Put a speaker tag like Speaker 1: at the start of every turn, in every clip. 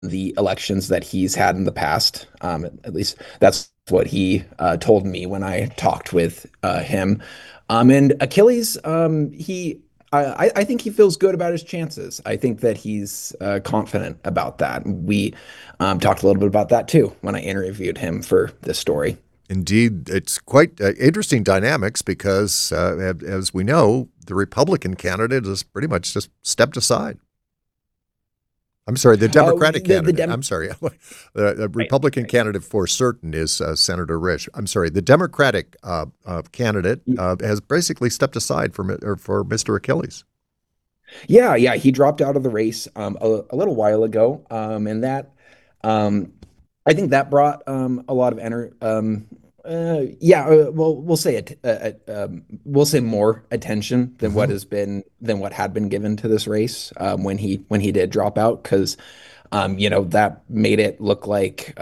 Speaker 1: the elections that he's had in the past. At least that's what he told me when I talked with him. And Achilles, I think he feels good about his chances. I think that he's confident about that. We talked a little bit about that too when I interviewed him for this story.
Speaker 2: Indeed, it's quite interesting dynamics because, as we know, the Republican candidate has pretty much just stepped aside. I'm sorry, the Democratic
Speaker 1: The
Speaker 2: candidate.
Speaker 1: Dem
Speaker 2: I'm sorry. The
Speaker 1: Right,
Speaker 2: Republican
Speaker 1: right.
Speaker 2: candidate for certain is Senator Risch. I'm sorry, the Democratic candidate has basically stepped aside for Mr. Achilles.
Speaker 1: Yeah, yeah, he dropped out of the race a little while ago, and that um, I think that brought a lot of ener yeah, well, we'll say more attention than
Speaker 2: Hmm.
Speaker 1: what had been given to this race when he did drop out because that made it look like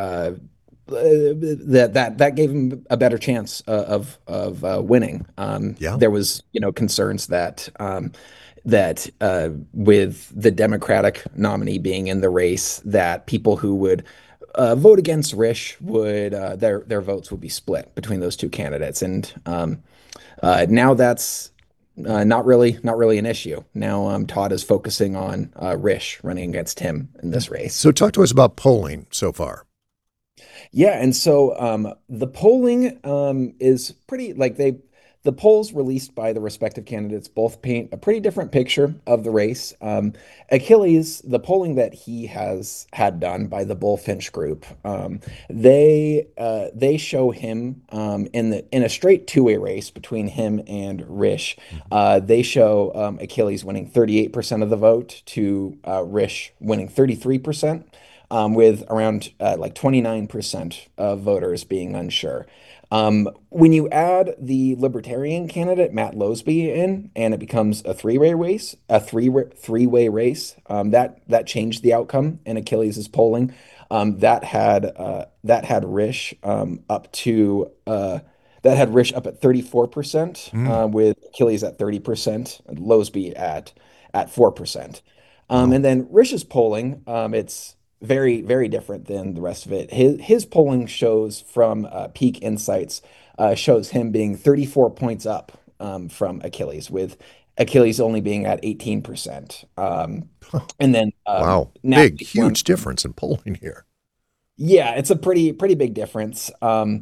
Speaker 1: that gave him a better chance of winning.
Speaker 2: Yeah.
Speaker 1: There was concerns that with the Democratic nominee being in the race, that people who would vote against Risch would their votes would be split between those two candidates, and now that's not really an issue. Now Todd is focusing on Risch running against him in this race.
Speaker 2: So talk to us about polling so far.
Speaker 1: Yeah, and so the polling is pretty like the polls released by the respective candidates both paint a pretty different picture of the race. Achilles, the polling that he has had done by the Bullfinch Group, they show him in a straight two-way race between him and Risch.
Speaker 2: Mhm.
Speaker 1: They show Achilles winning 38% of the vote to Risch winning 33%, with around like 29% of voters being unsure. When you add the Libertarian candidate Matt Losby in, and it becomes a three-way race, three-way race, that changed the outcome in Achilles' polling. That had Risch up at 34%,
Speaker 2: Mm,
Speaker 1: with Achilles at 30%, and Losby at 4%.
Speaker 2: wow.
Speaker 1: And then Risch's polling, it's very different than the rest of it. His polling shows from Peak Insights shows him being 34 points up from Achilles, with Achilles only being at 18%. And then
Speaker 2: Wow. Big,
Speaker 1: Natalie
Speaker 2: huge
Speaker 1: Swanson.
Speaker 2: difference in polling here.
Speaker 1: Yeah, it's a pretty big difference.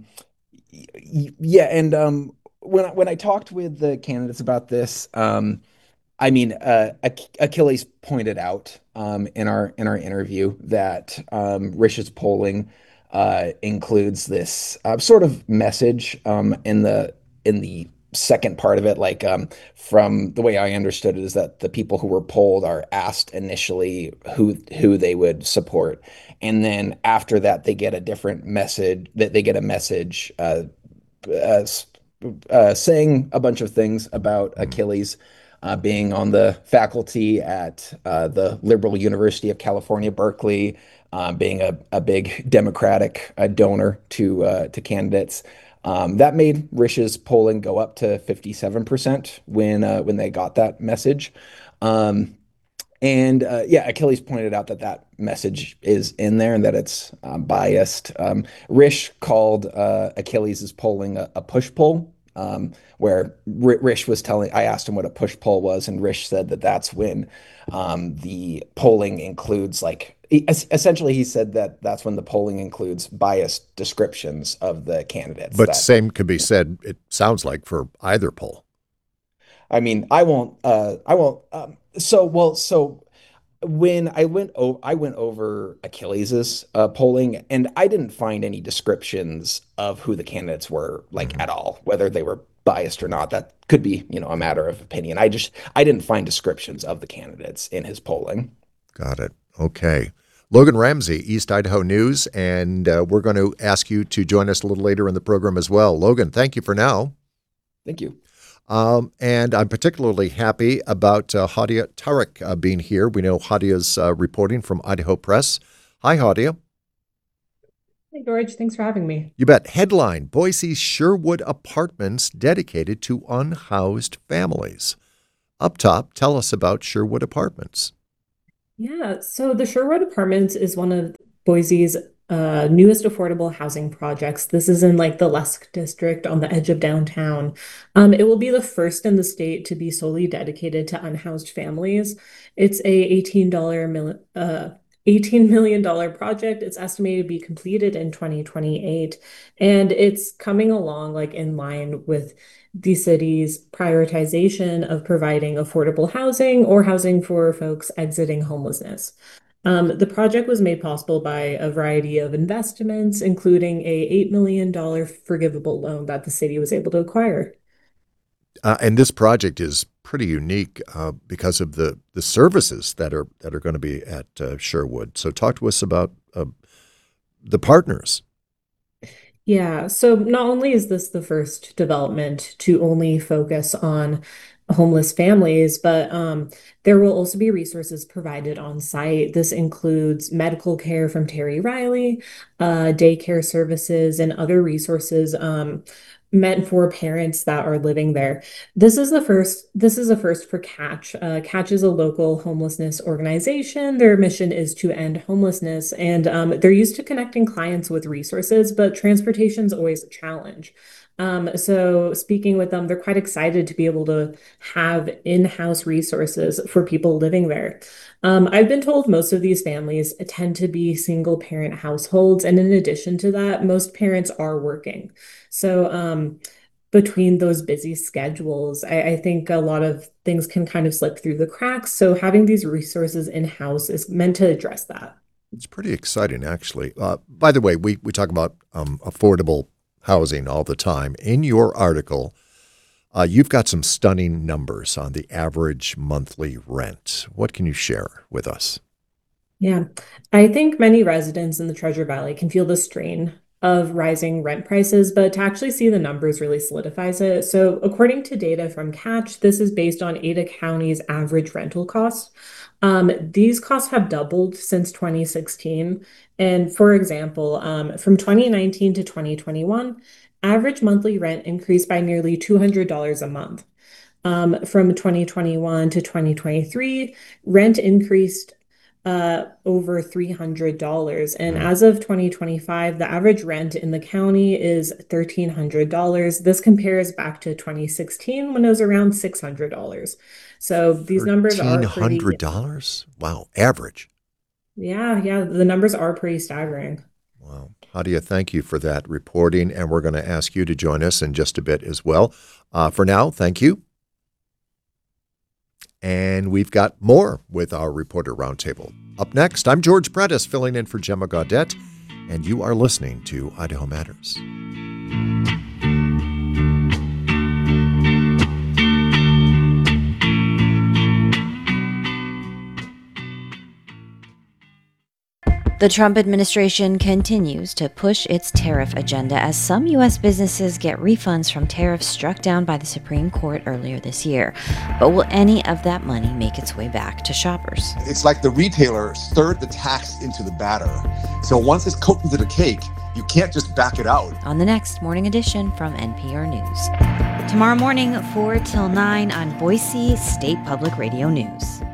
Speaker 1: Yeah, and when I talked with the candidates about this, I mean, Achilles pointed out in our interview that Rish's polling includes this sort of message in the second part of it. Like from the way I understood it, is that the people who were polled are asked initially who they would support, and then after that they get a different message. That they get a message uh, saying a bunch of things about
Speaker 2: Mm.
Speaker 1: Achilles being on the faculty at the Liberal University of California, Berkeley, being a big Democratic donor to candidates. That made Rish's polling go up to 57% when they got that message. Um, and yeah, Achilles pointed out that that message is in there and that it's biased. Rish called Achilles' polling a push poll, where Rish was telling, I asked him what a push poll was, and Rish said that that's when the polling includes, like, essentially, he said that that's when the polling includes biased descriptions of the candidates.
Speaker 2: But
Speaker 1: That,
Speaker 2: same could be said, it sounds like, for either poll.
Speaker 1: I mean, I won't, so when I went over Achilles's polling, and I didn't find any descriptions of who the candidates were, like,
Speaker 2: Hmm.
Speaker 1: at all, whether they were biased or not. That could be, a matter of opinion. I didn't find descriptions of the candidates in his polling.
Speaker 2: Got it. Okay. Logan Ramsey, East Idaho News, and we're going to ask you to join us a little later in the program as well. Logan, thank you for now.
Speaker 1: Thank you.
Speaker 2: And I'm particularly happy about Hadia Tarek being here. We know Hadia's reporting from Idaho Press. Hi, Hadia.
Speaker 3: Hey, George, thanks for having me.
Speaker 2: You bet. Headline: Boise's Sherwood Apartments dedicated to unhoused families. Up top, tell us about Sherwood Apartments.
Speaker 3: Yeah, so the Sherwood Apartments is one of Boise's newest affordable housing projects. This is in like the Lusk district on the edge of downtown. It will be the first in the state to be solely dedicated to unhoused families. It's a $18 million project. It's estimated to be completed in 2028, and it's coming along like in line with the city's prioritization of providing affordable housing or housing for folks exiting homelessness. The project was made possible by a variety of investments, including a $8 million forgivable loan that the city was able to acquire.
Speaker 2: And this project is pretty unique because of the services that are going to be at Sherwood. So talk to us about the partners.
Speaker 3: Yeah, so not only is this the first development to only focus on homeless families, but there will also be resources provided on site. This includes medical care from Terry Riley, daycare services, and other resources meant for parents that are living there. This is a first for Catch. Catch is a local homelessness organization. Their mission is to end homelessness, and they're used to connecting clients with resources, but transportation is always a challenge. So speaking with them, they're quite excited to be able to have in-house resources for people living there. I've been told most of these families tend to be single parent households, and in addition to that, most parents are working. So, between those busy schedules, I think a lot of things can kind of slip through the cracks. So, having these resources in-house is meant to address that.
Speaker 2: It's pretty exciting, actually. By the way, we talk about affordable housing all the time. In your article, you've got some stunning numbers on the average monthly rent. What can you share with us?
Speaker 3: Yeah, I think many residents in the Treasure Valley can feel the strain of rising rent prices, but to actually see the numbers really solidifies it. So, according to data from Catch, this is based on Ada County's average rental cost. These costs have doubled since 2016. And for example, from 2019 to 2021, average monthly rent increased by nearly $200 a month. From 2021 to 2023, rent increased over $300. And
Speaker 2: Mm.
Speaker 3: as of 2025, the average rent in the county is $1,300. This compares back to 2016 when it was around $600. So these numbers are pretty,
Speaker 2: $1,300? Wow, average.
Speaker 3: yeah, the numbers are pretty staggering.
Speaker 2: Wow. Hadia, thank you for that reporting, and we're going to ask you to join us in just a bit as well. For now, thank you. And we've got more with our Reporter Roundtable. Up next, I'm George Prentice, filling in for Gemma Gaudette, and you are listening to Idaho Matters.
Speaker 4: The Trump administration continues to push its tariff agenda as some U.S. businesses get refunds from tariffs struck down by the Supreme Court earlier this year. But will any of that money make its way back to shoppers?
Speaker 5: It's like the retailer stirred the tax into the batter. So once it's cooked into the cake, you can't just back it out.
Speaker 4: On the next Morning Edition from NPR News. Tomorrow morning, 4 till 9 on Boise State Public Radio News.